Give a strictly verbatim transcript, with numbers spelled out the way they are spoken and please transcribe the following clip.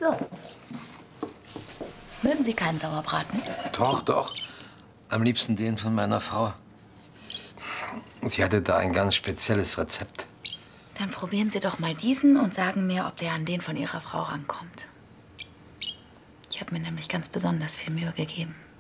So. Mögen Sie keinen Sauerbraten? Doch, doch. Am liebsten den von meiner Frau. Sie hatte da ein ganz spezielles Rezept. Dann probieren Sie doch mal diesen und sagen mir, ob der an den von Ihrer Frau rankommt. Ich habe mir nämlich ganz besonders viel Mühe gegeben.